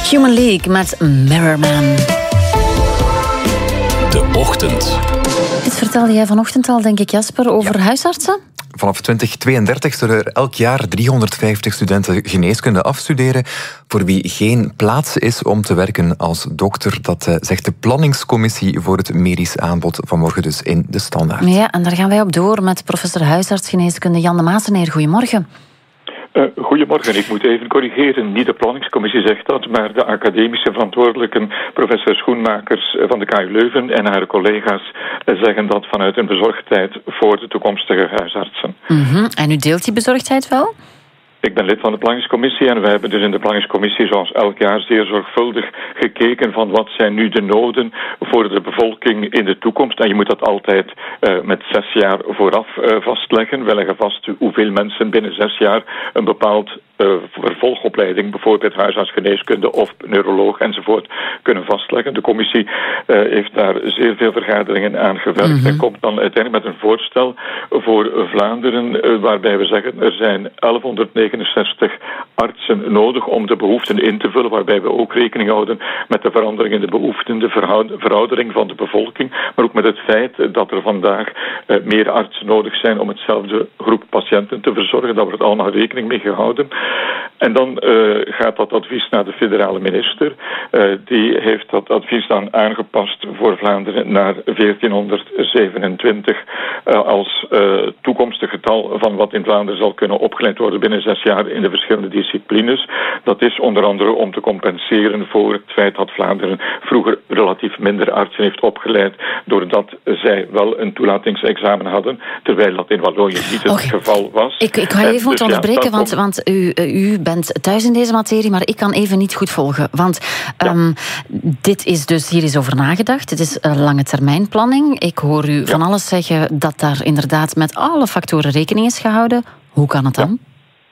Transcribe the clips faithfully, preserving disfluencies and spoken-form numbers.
Human League met Mirrorman. De ochtend. Dit vertelde jij vanochtend al, denk ik, Jasper, over ja. huisartsen? Vanaf twintig tweeëndertig zullen er elk jaar driehonderdvijftig studenten geneeskunde afstuderen voor wie geen plaats is om te werken als dokter. Dat uh, zegt de planningscommissie voor het medisch aanbod vanmorgen dus in de Standaard. Ja, en daar gaan wij op door met professor huisartsgeneeskunde Jan de Mazeneer. Goedemorgen. Uh, goedemorgen, ik moet even corrigeren. Niet de planningscommissie zegt dat, maar de academische verantwoordelijken, professor Schoenmakers van de K U Leuven en haar collega's zeggen dat vanuit een bezorgdheid voor de toekomstige huisartsen. Mm-hmm. En u deelt die bezorgdheid wel? Ik ben lid van de planningscommissie en wij hebben dus in de planningscommissie zoals elk jaar zeer zorgvuldig gekeken van wat zijn nu de noden voor de bevolking in de toekomst. En je moet dat altijd uh, met zes jaar vooraf uh, vastleggen. We leggen vast hoeveel mensen binnen zes jaar een bepaald uh, vervolgopleiding, bijvoorbeeld huisartsgeneeskunde of neuroloog enzovoort, kunnen vastleggen. De commissie uh, heeft daar zeer veel vergaderingen aan gewerkt mm-hmm. en komt dan uiteindelijk met een voorstel voor Vlaanderen uh, waarbij we zeggen er zijn elfhonderdnegenenzestig artsen nodig om de behoeften in te vullen, waarbij we ook rekening houden met de verandering in de behoeften, de veroudering van de bevolking, maar ook met het feit dat er vandaag uh, meer artsen nodig zijn om hetzelfde groep patiënten te verzorgen. Daar wordt allemaal rekening mee gehouden. En dan uh, gaat dat advies naar de federale minister. Uh, die heeft dat advies dan aangepast voor Vlaanderen naar veertienhonderdzevenentwintig uh, als uh, toekomstig getal van wat in Vlaanderen zal kunnen opgeleid worden binnen zes jaar in de verschillende disciplines. Dat is onder andere om te compenseren voor het feit dat Vlaanderen vroeger relatief minder artsen heeft opgeleid, doordat zij wel een toelatingsexamen hadden, terwijl dat in Wallonië niet het okay. geval was. Ik, ik ga je even moeten dus, onderbreken, ja, want, want u, u bent thuis in deze materie, maar ik kan even niet goed volgen. Want um, ja. dit is dus, hier is over nagedacht. Het is een lange termijn planning. Ik hoor u ja. van alles zeggen dat daar inderdaad met alle factoren rekening is gehouden. Hoe kan het dan? Ja.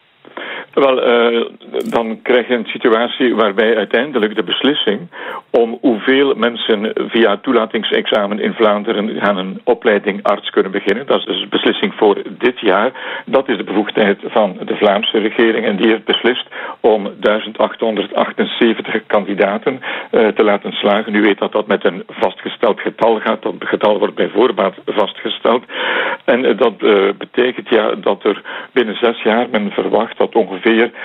Wel, uh, dan krijg je een situatie waarbij uiteindelijk de beslissing om hoeveel mensen via het toelatingsexamen in Vlaanderen gaan een opleiding arts kunnen beginnen. Dat is dus een beslissing voor dit jaar. Dat is de bevoegdheid van de Vlaamse regering en die heeft beslist om duizend achthonderdachtenzeventig kandidaten uh, te laten slagen. U weet dat dat met een vastgesteld getal gaat. Dat getal wordt bij voorbaat vastgesteld. En uh, dat uh, betekent ja dat er binnen zes jaar men verwacht dat ongeveer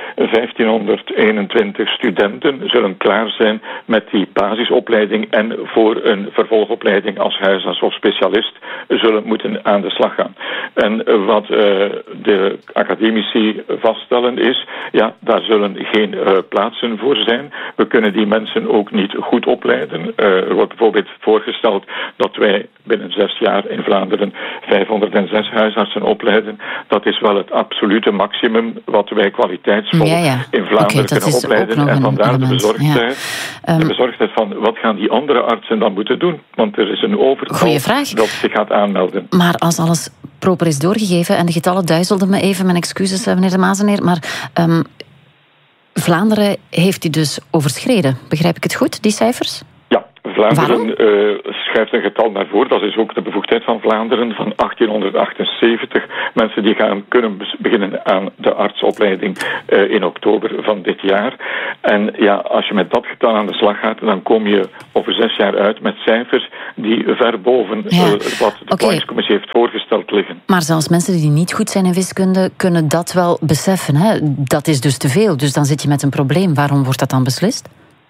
vijftienhonderdeenentwintig studenten zullen klaar zijn met die basisopleiding en voor een vervolgopleiding als huisarts of specialist zullen moeten aan de slag gaan. En wat uh, de academici vaststellen is, ja, daar zullen geen uh, plaatsen voor zijn. We kunnen die mensen ook niet goed opleiden. Uh, er wordt bijvoorbeeld voorgesteld dat wij binnen zes jaar in Vlaanderen vijfhonderdzes huisartsen opleiden. Dat is wel het absolute maximum wat wij kwaliteitsvol ja, ja. in Vlaanderen okay, kunnen opleiden. En vandaar de bezorgdheid, ja. um, de bezorgdheid van wat gaan die andere artsen dan moeten doen? Want er is een overtal dat zich gaat aanmelden. Maar als alles proper is doorgegeven, en de getallen duizelden me even, mijn excuses meneer de Mazeneer, maar um, Vlaanderen heeft die dus overschreden. Begrijp ik het goed, die cijfers? Vlaanderen uh, schrijft een getal naar voren. Dat is ook de bevoegdheid van Vlaanderen van achttienhonderdachtenzeventig mensen die gaan kunnen beginnen aan de artsopleiding uh, in oktober van dit jaar. En ja, als je met dat getal aan de slag gaat, dan kom je over zes jaar uit met cijfers die ver boven ja. uh, wat de okay. planningscommissie heeft voorgesteld liggen. Maar zelfs mensen die niet goed zijn in wiskunde kunnen dat wel beseffen. Hè? Dat is dus te veel. Dus dan zit je met een probleem. Waarom wordt dat dan beslist?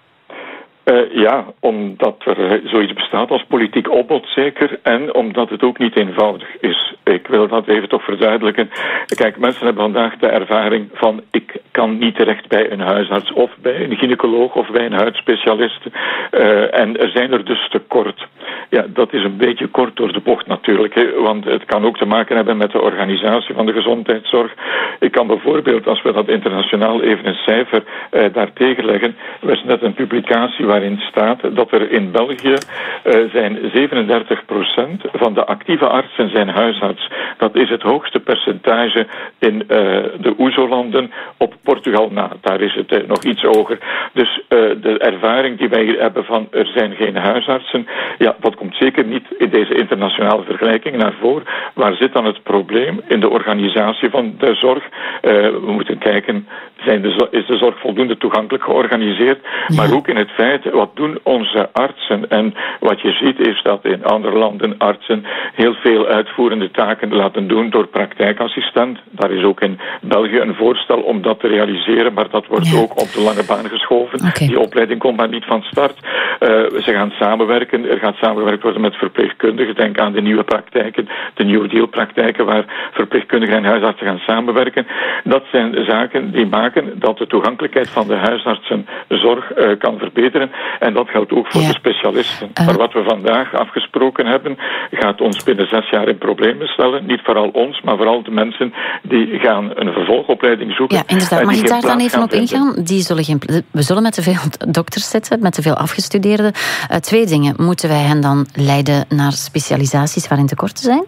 Uh, ja, omdat er zoiets bestaat als politiek opbod zeker en omdat het ook niet eenvoudig is. Ik wil dat even toch verduidelijken. Kijk, mensen hebben vandaag de ervaring van ik kan niet terecht bij een huisarts of bij een gynaecoloog of bij een huidspecialist. Uh, en er zijn er dus tekort. Ja, dat is een beetje kort door de bocht natuurlijk, hè, want het kan ook te maken hebben met de organisatie van de gezondheidszorg. Ik kan bijvoorbeeld, als we dat internationaal even een cijfer uh, daartegen leggen, er is net een publicatie waarin staat dat er in België uh, zijn zevenendertig procent van de actieve artsen zijn huisarts. Dat is het hoogste percentage in uh, de O E S O-landen op Portugal na. Daar is het uh, nog iets hoger. Dus uh, de ervaring die wij hier hebben van er zijn geen huisartsen, ja, wat komt zeker niet in deze internationale vergelijking naar voren. Waar zit dan het probleem? In de organisatie van de zorg. Uh, we moeten kijken, zijn de, is de zorg voldoende toegankelijk georganiseerd? Ja. Maar ook in het feit, wat doen onze artsen? En wat je ziet is dat in andere landen artsen heel veel uitvoerende taken laten doen door praktijkassistent. Daar is ook in België een voorstel om dat te realiseren, maar dat wordt ja. ook op de lange baan geschoven. Okay. Die opleiding komt maar niet van start. Uh, ze gaan samenwerken. Er gaat samengewerkt worden met verpleegkundigen. Denk aan de nieuwe praktijken, de New Deal praktijken, waar verpleegkundigen en huisartsen gaan samenwerken. Dat zijn zaken die maken dat de toegankelijkheid van de huisartsenzorg uh, kan verbeteren. En dat geldt ook voor ja. de specialisten. Uh. Maar wat we vandaag afgesproken hebben, gaat ons binnen zes jaar in problemen stellen. Niet vooral ons, maar vooral de mensen die gaan een vervolgopleiding zoeken. Ja, inderdaad. Mag ik daar dan even op ingaan? Die zullen geen, we zullen met te veel dokters zitten, met te veel afgestudeerden. Uh, twee dingen. Moeten wij hen dan leiden naar specialisaties waarin tekorten zijn?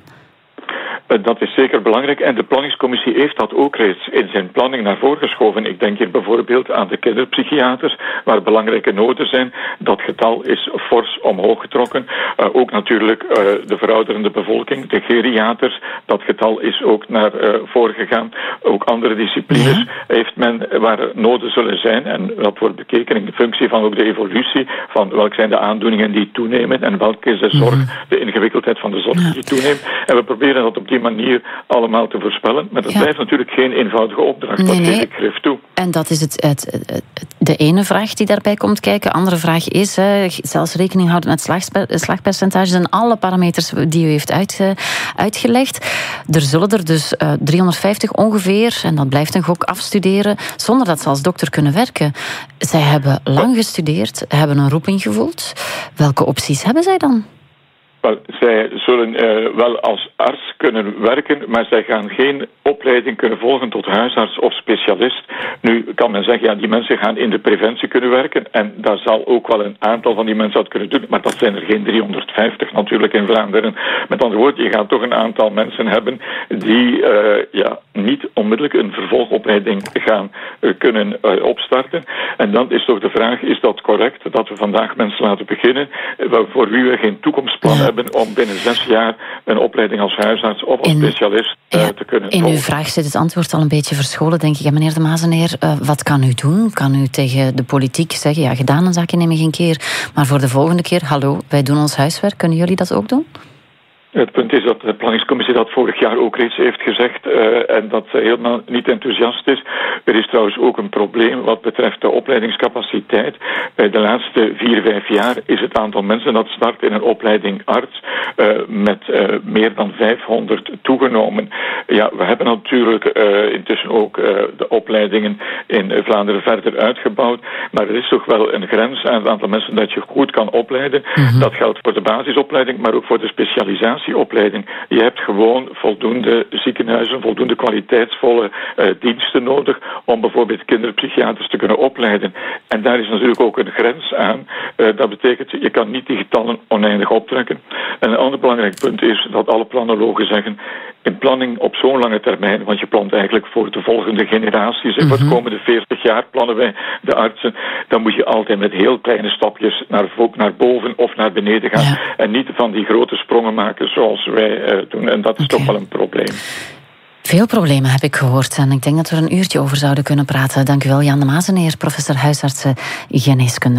Dat is zeker belangrijk en de planningscommissie heeft dat ook reeds in zijn planning naar voren geschoven. Ik denk hier bijvoorbeeld aan de kinderpsychiaters, waar belangrijke noden zijn. Dat getal is fors omhoog getrokken. Uh, ook natuurlijk uh, de verouderende bevolking, de geriaters. Dat getal is ook naar uh, voren gegaan. Ook andere disciplines ja. heeft men waar noden zullen zijn. En dat wordt bekeken in functie van ook de evolutie van welke zijn de aandoeningen die toenemen en welke is de zorg, ja. de ingewikkeldheid van de zorg ja. die toeneemt. En we proberen dat op die manier allemaal te voorspellen. Maar dat ja. blijft natuurlijk geen eenvoudige opdracht. Nee, dat geef nee. ik grif toe. En dat is het, het, het, de ene vraag die daarbij komt kijken. De andere vraag is, hè, zelfs rekening houden met slagsper, slagpercentages en alle parameters die u heeft uitge, uitgelegd. Er zullen er dus uh, driehonderdvijftig ongeveer, en dat blijft een gok, afstuderen, zonder dat ze als dokter kunnen werken. Zij hebben lang gestudeerd, hebben een roeping gevoeld. Welke opties hebben zij dan? Wel, zij zullen uh, wel als arts kunnen werken, maar zij gaan geen opleiding kunnen volgen tot huisarts of specialist. Nu kan men zeggen, ja, die mensen gaan in de preventie kunnen werken en daar zal ook wel een aantal van die mensen dat kunnen doen, maar dat zijn er geen driehonderdvijftig natuurlijk in Vlaanderen. Met andere woorden, je gaat toch een aantal mensen hebben die uh, ja, niet onmiddellijk een vervolgopleiding gaan uh, kunnen uh, opstarten. En dan is toch de vraag, is dat correct dat we vandaag mensen laten beginnen uh, voor wie we geen toekomstplan hebben om binnen zes jaar een opleiding als huisarts of als in, specialist uh, ja, te kunnen volgen. In uw vraag zit het antwoord al een beetje verscholen, denk ik. Meneer De Mazeneer, uh, wat kan u doen? Kan u tegen de politiek zeggen, ja, gedaan een zaakje neem ik een keer, maar voor de volgende keer, hallo, wij doen ons huiswerk, kunnen jullie dat ook doen? Het punt is dat de planningscommissie dat vorig jaar ook reeds heeft gezegd uh, en dat ze helemaal niet enthousiast is. Er is trouwens ook een probleem wat betreft de opleidingscapaciteit. Bij de laatste vier, vijf jaar is het aantal mensen dat start in een opleiding arts uh, met uh, meer dan vijfhonderd toegenomen. Ja, we hebben natuurlijk uh, intussen ook uh, de opleidingen in Vlaanderen verder uitgebouwd, maar er is toch wel een grens aan het aantal mensen dat je goed kan opleiden. Mm-hmm. Dat geldt voor de basisopleiding, maar ook voor de specialisatie. Opleiding. Je hebt gewoon voldoende ziekenhuizen, voldoende kwaliteitsvolle uh, diensten nodig om bijvoorbeeld kinderpsychiaters te kunnen opleiden. En daar is natuurlijk ook een grens aan. Uh, dat betekent, je kan niet die getallen oneindig optrekken. En een ander belangrijk punt is dat alle planologen zeggen, in planning op zo'n lange termijn, want je plant eigenlijk voor de volgende generaties, en voor de komende veertig jaar plannen wij de artsen, dan moet je altijd met heel kleine stapjes naar, naar boven of naar beneden gaan. Ja. En niet van die grote sprongen maken zoals wij uh, doen. En dat is okay. toch wel een probleem. Veel problemen heb ik gehoord en ik denk dat we er een uurtje over zouden kunnen praten. Dank u wel, Jan De Mazeneer, professor huisartsen geneeskunde.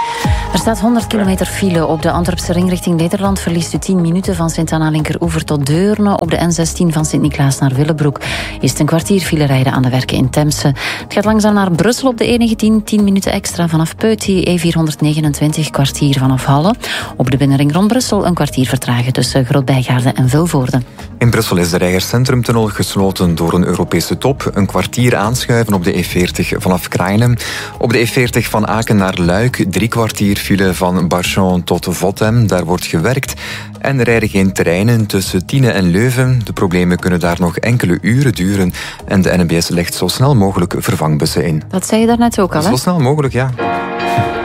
Er staat honderd kilometer file op de Antwerpse ring richting Nederland. Verliest u tien minuten van Sint-Anna-Linkeroever tot Deurne. Op de N zestien van Sint-Niklaas naar Willebroek is het een kwartier file rijden aan de werken in Temse. Het gaat langzaam naar Brussel op de E negentien, tien minuten extra vanaf Peuty. E vierhonderdnegenentwintig, kwartier vanaf Halle. Op de binnenring rond Brussel een kwartier vertragen tussen Groot-Bijgaarde en Vilvoorde. In Brussel is de Rijgerscentrumtunnel gesloten door een Europese top. Een kwartier aanschuiven op de E veertig vanaf Krainen. Op de E veertig van Aken naar Luik, drie kwartier file van Barchon tot Votem. Daar wordt gewerkt. En er rijden geen treinen tussen Tiene en Leuven. De problemen kunnen daar nog enkele uren duren. En de N B S legt zo snel mogelijk vervangbussen in. Dat zei je daarnet ook al, hè? Zo snel mogelijk, ja.